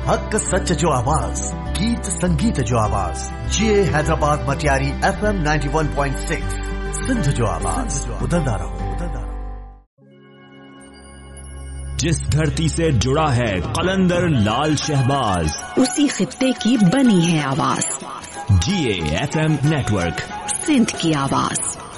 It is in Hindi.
हक सच जो आवाज, गीत संगीत जो आवाज, जिए हैदराबाद मटियारी FM 91.6, सिंध जो आवाज, उदंदा रहो। जिस धरती से जुड़ा है कलंदर लाल शहबाज, उसी खित्ते की बनी है आवाज। GA FM नेटवर्क, सिंध की आवाज।